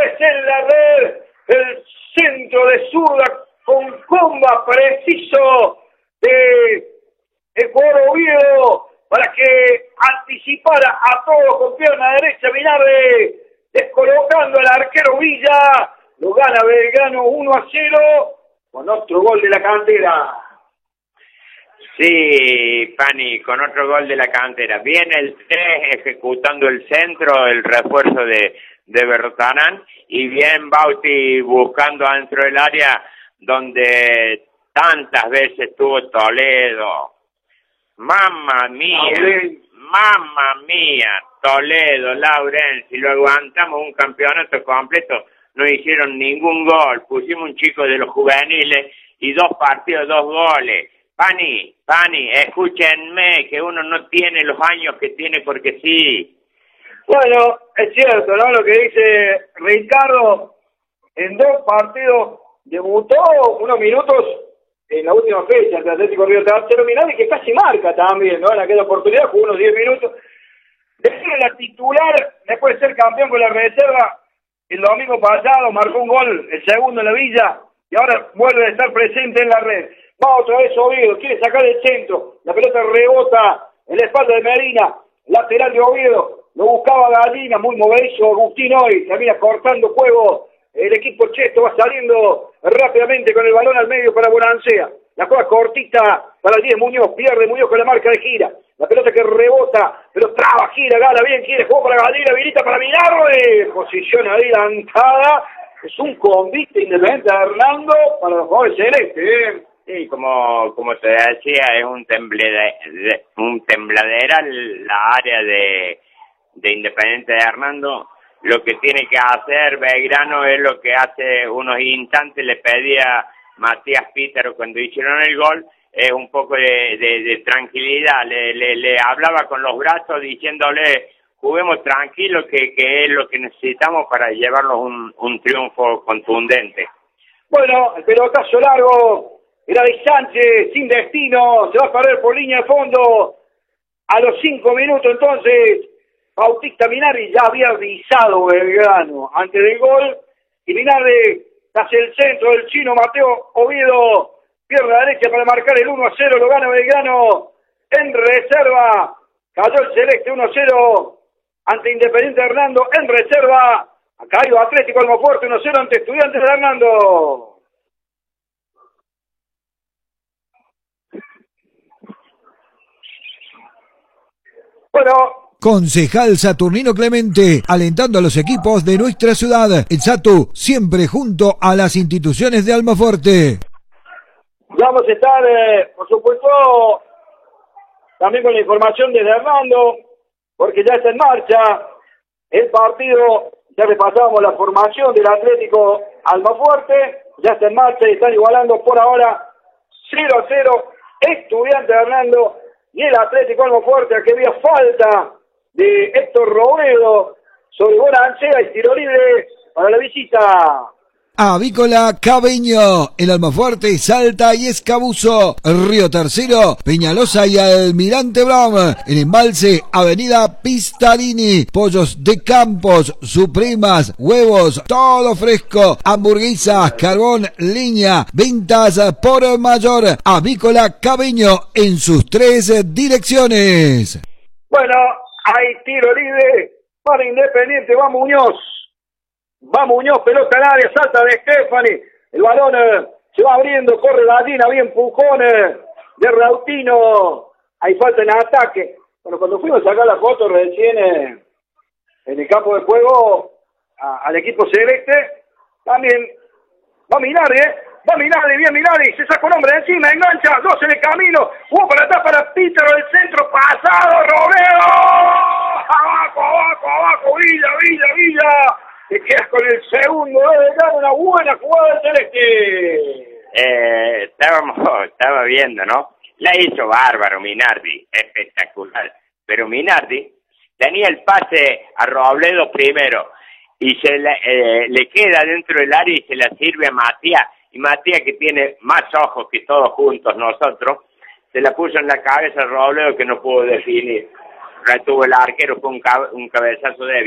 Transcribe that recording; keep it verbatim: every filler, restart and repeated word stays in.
es en la red, el centro de zurda con comba preciso de Ecuador Oviedo para que anticipara a todo con pierna derecha. Minardi descolocando al arquero Villa, lo gana Belgrano uno a cero con otro gol de la cantera. Sí, Pani, con otro gol de la cantera. Viene el tres ejecutando el centro, el refuerzo de, de Bertanán, y bien Bauti buscando dentro del área donde tantas veces estuvo Toledo. Mamma mía, mamma mía, Toledo, Laurenzi, lo aguantamos un campeonato completo, no hicieron ningún gol, pusimos un chico de los juveniles y dos partidos, dos goles. Pani, Pani, escúchenme, que uno no tiene los años que tiene porque sí. Bueno, es cierto, ¿no? Lo que dice Ricardo, en dos partidos debutó unos minutos en la última fecha ante Atlético Río Tercero, Minardi, que casi marca también, ¿no? En aquella oportunidad jugó unos diez minutos. Desde la titular, después de ser campeón con la reserva, el domingo pasado marcó un gol, el segundo en la Villa, y ahora vuelve a estar presente en la red. Va otra vez Oviedo, quiere sacar el centro, la pelota rebota en la espalda de Medina, lateral de Oviedo, lo buscaba Gallina, muy movedizo Agustín hoy, termina cortando juego, el equipo cheto va saliendo rápidamente con el balón al medio para Bonancea, la juega cortita para el diez Muñoz, pierde Muñoz con la marca de Gira, la pelota que rebota, pero traba, Gira, gana bien, quiere, juego para Gallina, habilita para Minardi, posición adelantada, es un convite Independiente de Hernando para los jugadores celestes, ¿eh? Sí, como como te decía, es un temblade, un tembladera la área de, de Independiente de Hernando. Lo que tiene que hacer Belgrano es lo que hace unos instantes le pedía Matías Pítaro cuando hicieron el gol, es un poco de, de, de tranquilidad, le, le, le hablaba con los brazos diciéndole juguemos tranquilos que, que es lo que necesitamos para llevarnos un, un triunfo contundente. Bueno, el pelotazo largo era de Sánchez, sin destino, se va a perder por línea de fondo. A los cinco minutos entonces, Bautista Minardi ya había avisado Belgrano antes del gol. Y Minardi hacia el centro del chino Mateo Oviedo, pierna derecha para marcar el uno a cero, lo gana Belgrano en reserva. Cayó el celeste uno a cero ante Independiente de Hernando en reserva. Ha caído Atlético Almafuerte uno a cero ante Estudiantes de Hernando. Bueno, Concejal Saturnino Clemente, alentando a los equipos de nuestra ciudad. El Satu, siempre junto a las instituciones de Almafuerte. Vamos a estar, eh, por supuesto, también con la información desde Hernando, porque ya está en marcha el partido. Ya repasábamos la formación del Atlético Almafuerte, ya está en marcha y están igualando por ahora cero a cero Estudiantes de Hernando y el Atlético Almafuerte, a que había falta de Héctor Robledo sobre Bonancea y tiro libre para la visita. Avícola Cabeño, el Almafuerte, Salta y Escabuzo, Río Tercero, Peñalosa y Almirante Brown, el Embalse, Avenida Pistarini, pollos de Campos, supremas, huevos, todo fresco, hamburguesas, carbón, leña, ventas por mayor. Avícola Cabeño en sus tres direcciones. Bueno, hay tiro libre para Independiente, va Muñoz. Va Muñoz, pelota al área, salta de Stefani, el balón eh, se va abriendo, corre Gallina, bien empujón eh, de Rautino, hay falta en ataque. Bueno, cuando fuimos a sacar la foto recién eh, en el campo de juego a, al equipo celeste, también va Minardi, eh, va Minardi, bien Minardi, se saca un hombre de encima, engancha, dos en el camino, jugó para atrás para Pítaro, el centro pasado, Romero, abajo, abajo, abajo, Villa, Villa, Villa. Te quedas con el segundo, debe dar una buena jugada del celeste. Eh, estábamos, estaba viendo, ¿no? La hizo bárbaro Minardi, espectacular. Pero Minardi tenía el pase a Robledo primero y se le, eh, le queda dentro del área y se la sirve a Matías. Y Matías, que tiene más ojos que todos juntos nosotros, se la puso en la cabeza a Robledo que no pudo definir. Retuvo el arquero, fue un, cab- un cabezazo débil.